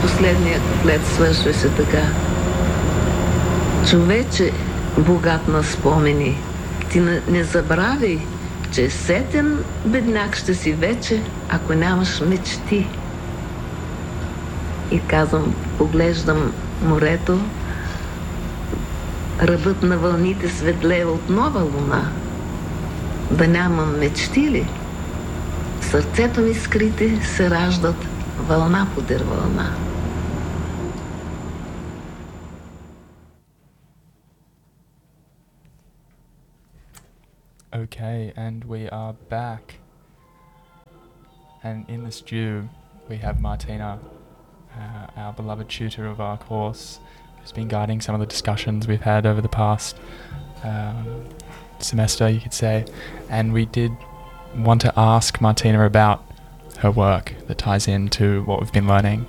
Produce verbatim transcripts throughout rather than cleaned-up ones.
последния куплет свършва се така. Човече, богат на спомени, ти не забравяй, че сетен бедняк ще си вече, ако нямаш мечти. И казвам, поглеждам морето, ръбът на вълните светлее от нова луна. Да нямам мечти ли? В сърцето ми скрити се раждат вълна подир вълна. Okay, and we are back. And in the stew, we have Martina, uh, our beloved tutor of our course, who's been guiding some of the discussions we've had over the past um, semester, you could say. And we did want to ask Martina about her work that ties into what we've been learning.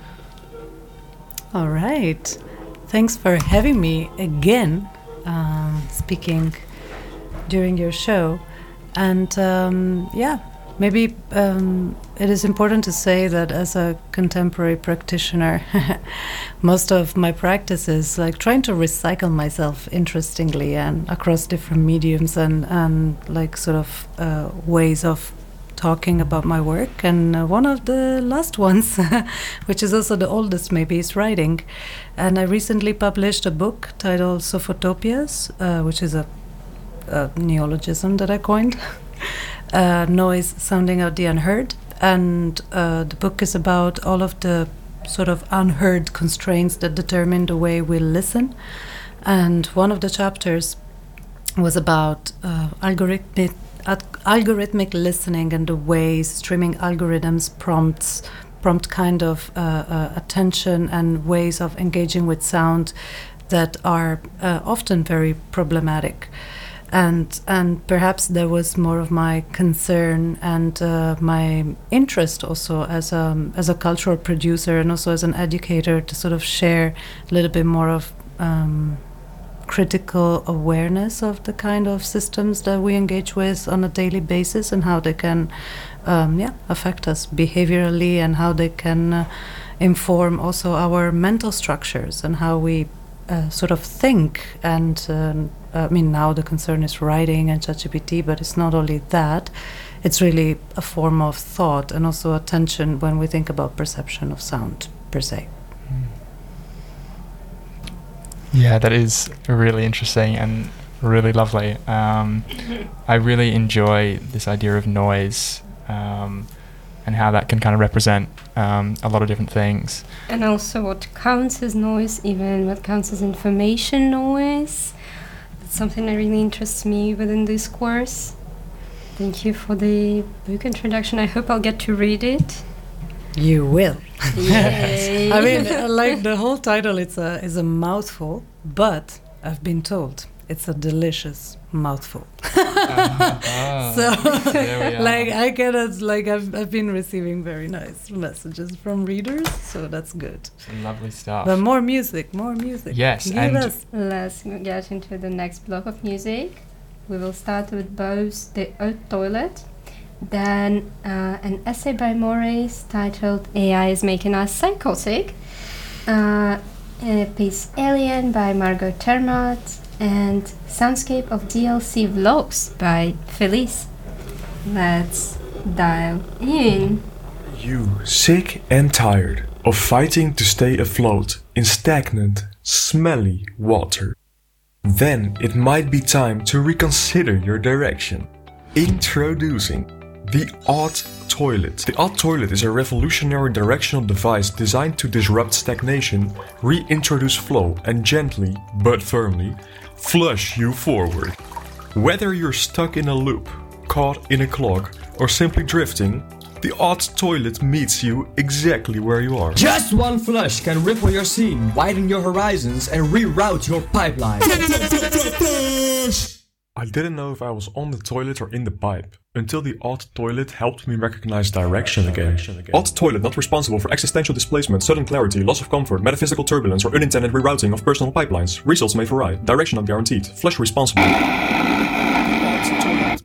All right. Thanks for having me again, um, speaking during your show. And um, yeah, maybe um, it is important to say that as a contemporary practitioner, most of my practice is like trying to recycle myself interestingly and across different mediums and, and like sort of uh, ways of talking about my work. And uh, one of the last ones, which is also the oldest maybe, is writing. And I recently published a book titled Sophotopias, uh, which is a a neologism that I coined, uh, noise sounding out the unheard. And uh, the book is about all of the sort of unheard constraints that determine the way we listen. And one of the chapters was about uh, algorithmic, uh, algorithmic listening and the ways streaming algorithms prompts prompt kind of uh, uh, attention and ways of engaging with sound that are uh, often very problematic. And and perhaps there was more of my concern and uh, my interest also as a, as a cultural producer and also as an educator to sort of share a little bit more of um, critical awareness of the kind of systems that we engage with on a daily basis and how they can um, yeah, affect us behaviorally and how they can uh, inform also our mental structures and how we uh, sort of think. And um, I mean, now the concern is writing and ChatGPT, but it's not only that. It's really a form of thought and also attention when we think about perception of sound, per se. Yeah, that is really interesting and really lovely. Um, I really enjoy this idea of noise um, and how that can kind of represent um, a lot of different things. And also what counts as noise, even what counts as information noise. Something that really interests me within this course. Thank you for the book introduction. I hope I'll get to read it. You will. Yay. I mean, uh, like the whole title, it's a is a mouthful, but I've been told it's a delicious mouthful. uh-huh. So, There we are. like, I get it. Like, I've I've been receiving very nice messages from readers, so that's good. Some lovely stuff. But more music, more music. Yes, Give and us. Let's get into the next block of music. We will start with Bose The Haute Toilet, then uh, an essay by Moraes titled A I is Making Us Psychotic, uh, a piece Alien by Margot Termat, and Soundscape of D L C Vlogs by Felice. Let's dial in. You sick and tired of fighting to stay afloat in stagnant, smelly water? Then it might be time to reconsider your direction. Introducing the Odd Toilet. The Odd Toilet is a revolutionary directional device designed to disrupt stagnation, reintroduce flow, and gently, but firmly, flush you forward. Whether you're stuck in a loop, caught in a clog, or simply drifting, the Odd Toilet meets you exactly where you are. Just one flush can ripple your scene, widen your horizons, and reroute your pipeline. I didn't know if I was on the toilet or in the pipe, until the Odd Toilet helped me recognize direction again. Odd Toilet not responsible for existential displacement, sudden clarity, loss of comfort, metaphysical turbulence, or unintended rerouting of personal pipelines. Results may vary. Direction not guaranteed. Flush responsibly. Odd Toilet.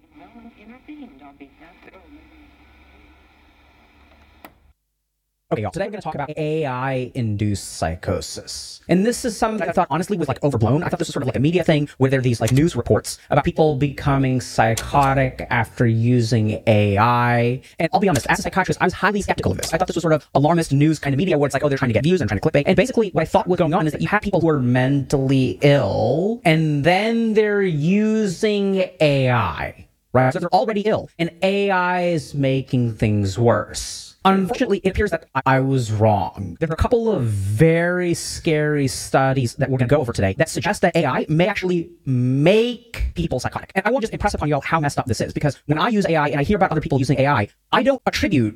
Okay, y'all, today I'm going to talk about A I-induced psychosis. And this is something that I thought, honestly, was, like, overblown. I thought this was sort of like a media thing where there are these, like, news reports about people becoming psychotic after using A I. And I'll be honest, as a psychiatrist, I was highly skeptical of this. I thought this was sort of alarmist news kind of media where it's like, oh, they're trying to get views and trying to clickbait. And basically, what I thought was going on is that you have people who are mentally ill, and then they're using A I, right? So they're already ill, and A I is making things worse. Unfortunately, it appears that I was wrong. There are a couple of very scary studies that we're going to go over today that suggest that A I may actually make people psychotic. And I want to just impress upon y'all how messed up this is, because when I use A I and I hear about other people using A I, I don't attribute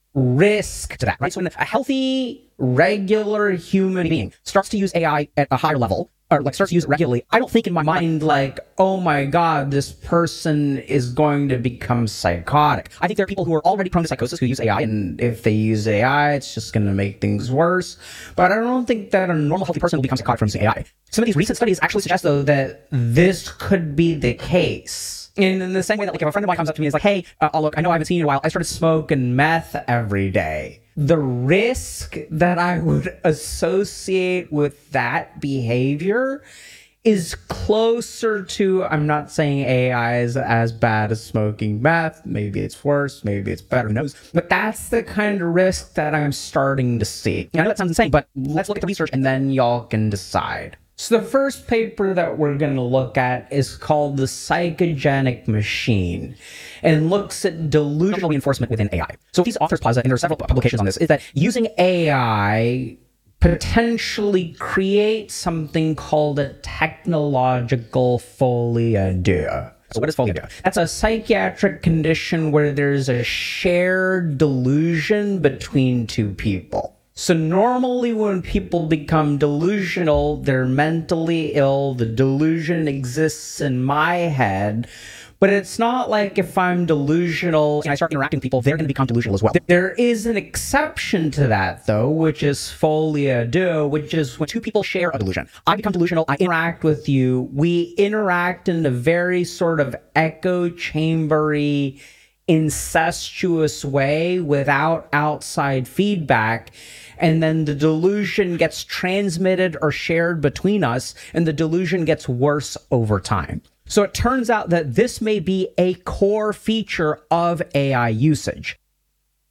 risk to that, right? So when a healthy, regular human being starts to use A I at a higher level, or like starts to use it regularly, I don't think in my mind like, oh my God, this person is going to become psychotic. I think there are people who are already prone to psychosis who use A I, and if they use A I, it's just going to make things worse. But I don't think that a normal healthy person will become psychotic from using A I. Some of these recent studies actually suggest, though, that this could be the case. And in the same way that, like, if a friend of mine comes up to me and is like, hey, uh, oh, look, I know I haven't seen you in a while. I started smoking meth every day. The risk that I would associate with that behavior is closer to, I'm not saying A I is as bad as smoking meth. Maybe it's worse. Maybe it's better. Who knows? But that's the kind of risk that I'm starting to see. I know that sounds insane, but let's look at the research and then y'all can decide. So the first paper that we're going to look at is called The Psychogenic Machine, and looks at delusional reinforcement within A I. So these authors posit, and there are several publications on this, is that using A I potentially creates something called a technological folie à deux. So what is folie à deux? That's a psychiatric condition where there's a shared delusion between two people. So normally when people become delusional, they're mentally ill. The delusion exists in my head. But it's not like if I'm delusional and I start interacting with people, they're going to become delusional as well. There is an exception to that, though, which is folie à deux, which is when two people share a delusion. I become delusional, I interact with you, we interact in a very sort of echo chambery, incestuous way without outside feedback, and then the delusion gets transmitted or shared between us, and the delusion gets worse over time. So it turns out that this may be a core feature of A I usage.